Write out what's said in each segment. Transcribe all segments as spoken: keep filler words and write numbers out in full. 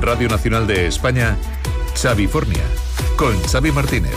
Radio Nacional de España, Xavifornia, con Xavi Martínez.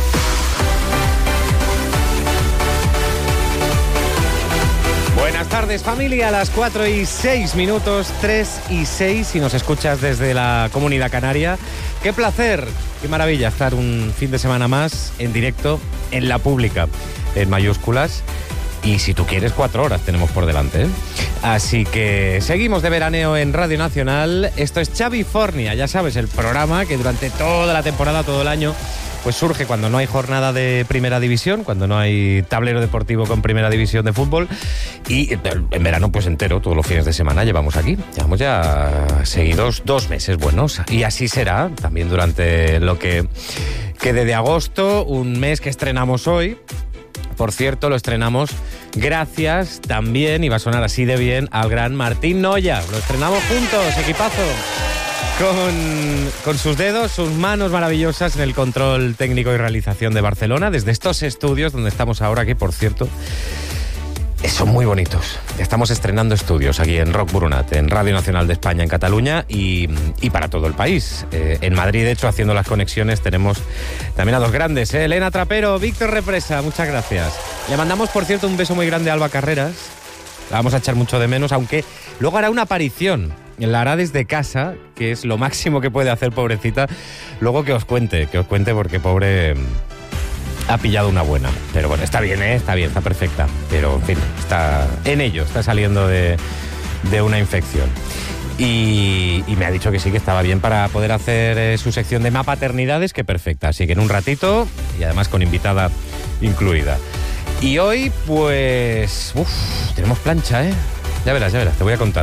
Buenas tardes, familia, a las cuatro y seis minutos, tres y seis, si nos escuchas desde la Comunidad Canaria. Qué placer, qué maravilla estar un fin de semana más en directo en La Pública, en mayúsculas. Y si tú quieres, cuatro horas tenemos por delante, ¿eh? Así que seguimos de veraneo en Radio Nacional. Esto es Xavifornia, ya sabes, el programa que durante toda la temporada, todo el año, pues surge cuando no hay jornada de primera división, cuando no hay tablero deportivo con primera división de fútbol. Y en verano, pues entero, todos los fines de semana llevamos aquí. Llevamos ya seguidos dos meses buenos. Y así será también durante lo que quede de agosto, un mes que estrenamos hoy. Por cierto, lo estrenamos gracias también, y va a sonar así de bien, al gran Martín Noya. Lo estrenamos juntos, equipazo. Con, con sus dedos, sus manos maravillosas en el control técnico y realización de Barcelona, desde estos estudios donde estamos ahora, que por cierto son muy bonitos. Estamos estrenando estudios aquí en Roc Boronat, en Radio Nacional de España, en Cataluña y, y para todo el país. Eh, en Madrid, de hecho, haciendo las conexiones, tenemos también a dos grandes, ¿eh? Elena Trapero, Víctor Represa, muchas gracias. Le mandamos, por cierto, un beso muy grande a Alba Carreras. La vamos a echar mucho de menos, aunque luego hará una aparición. La hará desde casa, que es lo máximo que puede hacer, pobrecita. Luego que os cuente, que os cuente, porque pobre ha pillado una buena. Pero bueno, está bien, ¿eh? Está bien, está perfecta. Pero, en fin, está en ello, está saliendo de, de una infección. Y, y me ha dicho que sí, que estaba bien para poder hacer eh, su sección de mapaternidades, que perfecta. Así que en un ratito, y además con invitada incluida. Y hoy, pues, uf, tenemos plancha, ¿eh? Ya verás, ya verás, te voy a contar.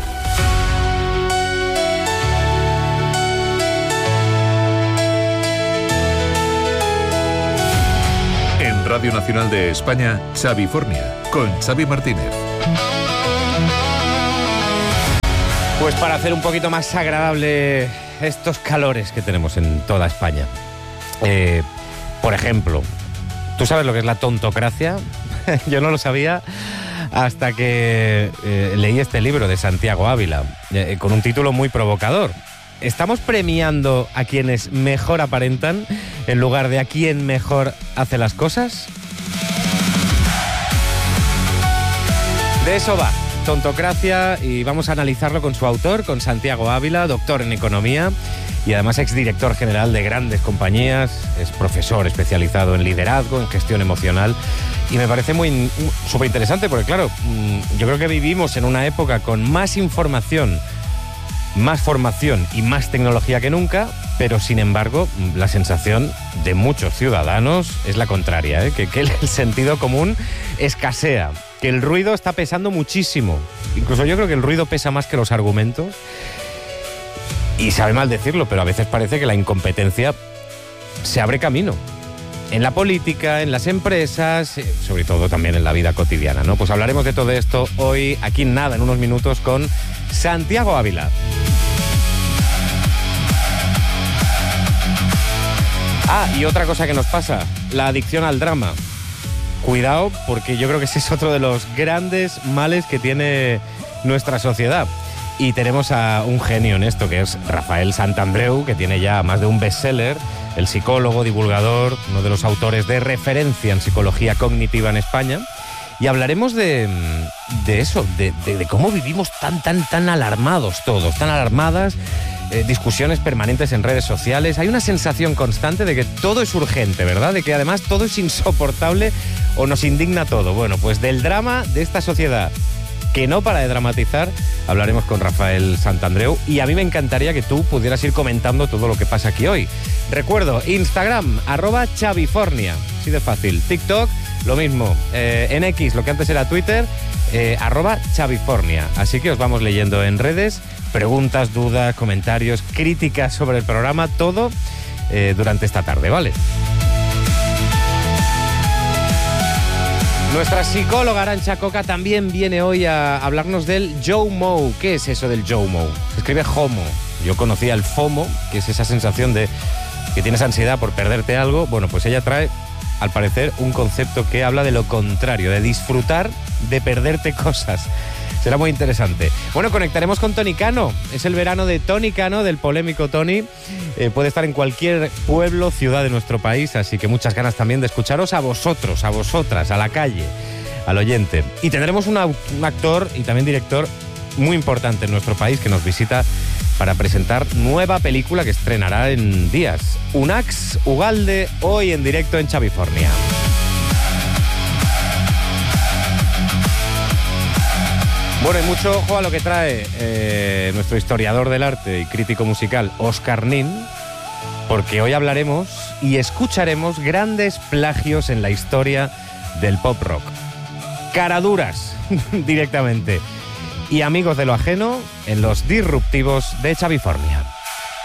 Radio Nacional de España, Xavifornia, con Xavi Martínez. Pues para hacer un poquito más agradable estos calores que tenemos en toda España. Eh, por ejemplo, ¿tú sabes lo que es la tontocracia? Yo no lo sabía hasta que eh, leí este libro de Santiago Ávila, eh, con un título muy provocador. ¿Estamos premiando a quienes mejor aparentan en lugar de a quien mejor hace las cosas? De eso va, Tontocracia, y vamos a analizarlo con su autor, con Santiago Ávila, doctor en economía y además exdirector general de grandes compañías, es profesor especializado en liderazgo, en gestión emocional, y me parece muy súper interesante porque, claro, yo creo que vivimos en una época con más información, más formación y más tecnología que nunca, pero sin embargo la sensación de muchos ciudadanos es la contraria, ¿eh? que, que el sentido común escasea, que el ruido está pesando muchísimo. Incluso yo creo que el ruido pesa más que los argumentos, y sabe mal decirlo, pero a veces parece que la incompetencia se abre camino. En la política, en las empresas, sobre todo también en la vida cotidiana, ¿no? Pues hablaremos de todo esto hoy, aquí en nada, en unos minutos, con Santiago Ávila. Ah, y otra cosa que nos pasa, la adicción al drama. Cuidado, porque yo creo que ese es otro de los grandes males que tiene nuestra sociedad. Y tenemos a un genio en esto, que es Rafael Santandreu, que tiene ya más de un bestseller, el psicólogo, divulgador, uno de los autores de referencia en psicología cognitiva en España. Y hablaremos de, de eso, de, de, de cómo vivimos tan, tan, tan alarmados todos, tan alarmadas, eh, discusiones permanentes en redes sociales. Hay una sensación constante de que todo es urgente, ¿verdad? De que además todo es insoportable o nos indigna todo. Bueno, pues del drama de esta sociedad que no para de dramatizar, hablaremos con Rafael Santandreu, y a mí me encantaría que tú pudieras ir comentando todo lo que pasa aquí hoy. Recuerdo, Instagram, arroba Xavifornia, así de fácil. TikTok, lo mismo. Eh, en X, lo que antes era Twitter, eh, arroba Xavifornia. Así que os vamos leyendo en redes, preguntas, dudas, comentarios, críticas sobre el programa, todo eh, durante esta tarde, ¿vale? Nuestra psicóloga Arantxa Coca también viene hoy a hablarnos del JOMO. ¿Qué es eso del JOMO? Se escribe JOMO. Yo conocía el FOMO, que es esa sensación de que tienes ansiedad por perderte algo. Bueno, pues ella trae, al parecer, un concepto que habla de lo contrario, de disfrutar de perderte cosas. Será muy interesante. Bueno, conectaremos con Tony Cano. Es el verano de Tony Cano, del polémico Tony. Eh, puede estar en cualquier pueblo, ciudad de nuestro país, así que muchas ganas también de escucharos a vosotros, a vosotras, a la calle, al oyente. Y tendremos una, un actor y también director muy importante en nuestro país que nos visita para presentar nueva película que estrenará en días. Unax Ugalde, hoy en directo en Xavifornia. Bueno, y mucho ojo a lo que trae eh, nuestro historiador del arte y crítico musical, Óscar Nin, porque hoy hablaremos y escucharemos grandes plagios en la historia del pop rock. Caraduras, directamente. Y amigos de lo ajeno en los disruptivos de Xavifornia.